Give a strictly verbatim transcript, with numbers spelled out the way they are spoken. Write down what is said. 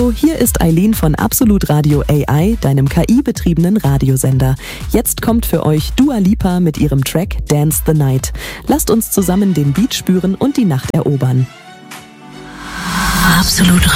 Hallo, hier ist Eileen von Absolut Radio A I, deinem K I-betriebenen Radiosender. Jetzt kommt für euch Dua Lipa mit ihrem Track Dance the Night. Lasst uns zusammen den Beat spüren und die Nacht erobern. Absolut